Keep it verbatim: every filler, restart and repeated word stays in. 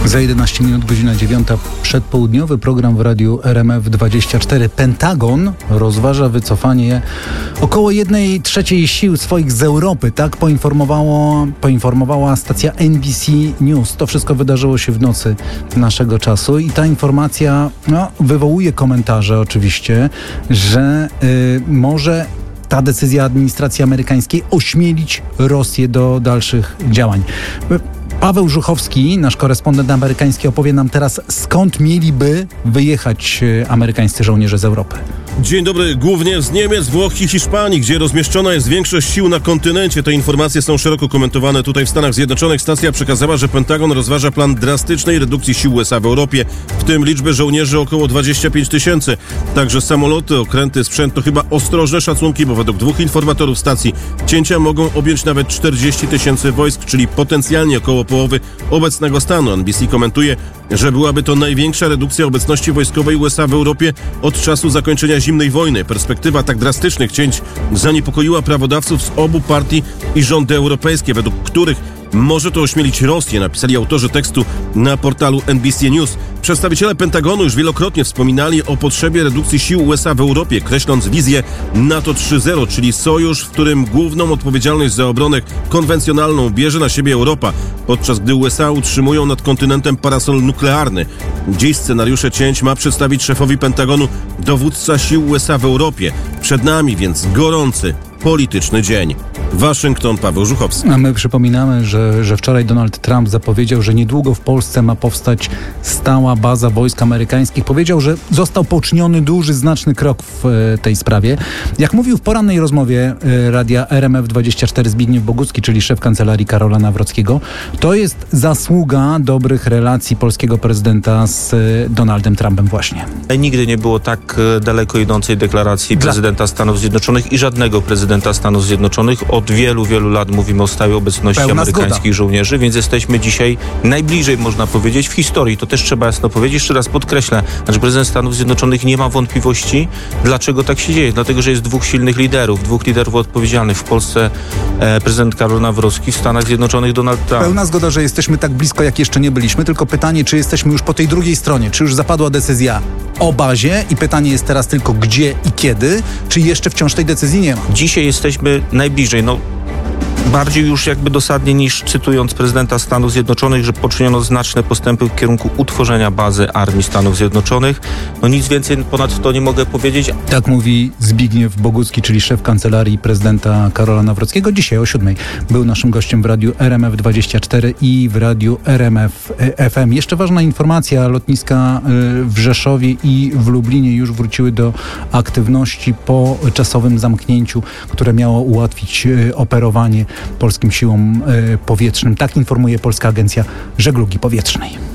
Za jedenaście minut, godzina dziewiąta, przedpołudniowy program w radiu R M F dwadzieścia cztery. Pentagon rozważa wycofanie około jednej trzeciej sił swoich z Europy. Tak poinformowało, poinformowała stacja N B C News. To wszystko wydarzyło się w nocy naszego czasu i ta informacja no, wywołuje komentarze oczywiście, że y, może ta decyzja administracji amerykańskiej ośmielić Rosję do dalszych działań. Paweł Żuchowski, nasz korespondent amerykański, opowie nam teraz, skąd mieliby wyjechać amerykańscy żołnierze z Europy. Dzień dobry. Głównie z Niemiec, Włoch i Hiszpanii, gdzie rozmieszczona jest większość sił na kontynencie. Te informacje są szeroko komentowane tutaj w Stanach Zjednoczonych. Stacja przekazała, że Pentagon rozważa plan drastycznej redukcji sił U S A w Europie, w tym liczby żołnierzy około dwadzieścia pięć tysięcy. Także samoloty, okręty, sprzęt to chyba ostrożne szacunki, bo według dwóch informatorów stacji cięcia mogą objąć nawet czterdzieści tysięcy wojsk, czyli potencjalnie około połowy obecnego stanu. N B C komentuje, że byłaby to największa redukcja obecności wojskowej U S A w Europie od czasu zakończenia zimnej wojny. Perspektywa tak drastycznych cięć zaniepokoiła prawodawców z obu partii i rządy europejskie, według których może to ośmielić Rosję, napisali autorzy tekstu na portalu N B C News. Przedstawiciele Pentagonu już wielokrotnie wspominali o potrzebie redukcji sił U S A w Europie, kreśląc wizję NATO trzy zero, czyli sojusz, w którym główną odpowiedzialność za obronę konwencjonalną bierze na siebie Europa, podczas gdy U S A utrzymują nad kontynentem parasol nuklearny. Dziś scenariusze cięć ma przedstawić szefowi Pentagonu dowódca sił U S A w Europie. Przed nami więc gorący polityczny dzień. Waszyngton, Paweł Żuchowski. A my przypominamy, że, że wczoraj Donald Trump zapowiedział, że niedługo w Polsce ma powstać stała baza wojsk amerykańskich. Powiedział, że został poczyniony duży, znaczny krok w e, tej sprawie. Jak mówił w porannej rozmowie e, radia R M F dwadzieścia cztery Zbigniew Bogucki, czyli szef kancelarii Karola Nawrockiego, to jest zasługa dobrych relacji polskiego prezydenta z e, Donaldem Trumpem właśnie. Nigdy nie było tak daleko idącej deklaracji Dla... prezydenta Stanów Zjednoczonych i żadnego prezydenta Stanów Zjednoczonych. Od wielu, wielu lat mówimy o stałej obecności Pełna amerykańskich zgoda. żołnierzy, więc jesteśmy dzisiaj najbliżej, można powiedzieć, w historii. To też trzeba jasno powiedzieć. Jeszcze raz podkreślę, że prezydent Stanów Zjednoczonych nie ma wątpliwości, dlaczego tak się dzieje. Dlatego, że jest dwóch silnych liderów, dwóch liderów odpowiedzialnych. W Polsce e, prezydent Karol Nawrocki, w Stanach Zjednoczonych Donald Trump. Pełna zgoda, że jesteśmy tak blisko, jak jeszcze nie byliśmy. Tylko pytanie, czy jesteśmy już po tej drugiej stronie? Czy już zapadła decyzja o bazie i pytanie jest teraz tylko gdzie i kiedy? Czy jeszcze wciąż tej decyzji nie ma? Dzisiaj jesteśmy najbliżej. No, bardziej już jakby dosadnie niż cytując prezydenta Stanów Zjednoczonych, że poczyniono znaczne postępy w kierunku utworzenia bazy Armii Stanów Zjednoczonych. No nic więcej ponad to nie mogę powiedzieć. Tak mówi Zbigniew Bogucki, czyli szef kancelarii prezydenta Karola Nawrockiego. Dzisiaj o siódmej był naszym gościem w radiu R M F dwadzieścia cztery i w radiu R M F F M. Jeszcze ważna informacja, lotniska w Rzeszowie i w Lublinie już wróciły do aktywności po czasowym zamknięciu, które miało ułatwić operowanie polskim siłom powietrznym. Tak informuje Polska Agencja Żeglugi Powietrznej.